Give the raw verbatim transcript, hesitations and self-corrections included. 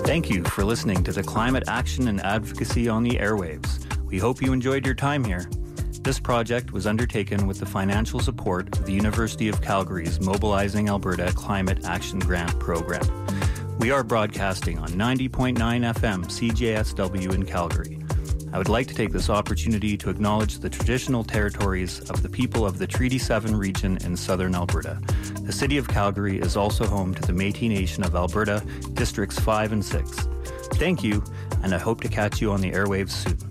Thank you for listening to the Climate Action and Advocacy on the Airwaves. We hope you enjoyed your time here. This project was undertaken with the financial support of the University of Calgary's Mobilizing Alberta Climate Action Grant Program. We are broadcasting on ninety point nine F M C J S W in Calgary. I would like to take this opportunity to acknowledge the traditional territories of the people of the Treaty seven region in southern Alberta. The City of Calgary is also home to the Métis Nation of Alberta, Districts five and six. Thank you, and I hope to catch you on the airwaves soon.